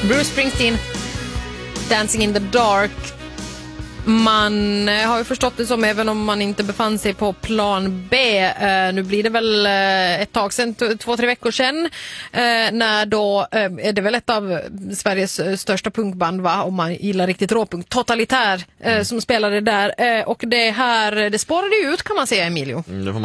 Bruce Springsteen, Dancing in the Dark. Man har ju förstått det som, även om man inte befann sig på plan B. Nu blir det väl ett tag sedan, 2-3 veckor sedan, när då är det väl ett av Sveriges största punkband, va? Om man gillar riktigt råpunk, Totalitär, som spelade där. Och det här, det spårade ju ut, kan man säga, Emilio.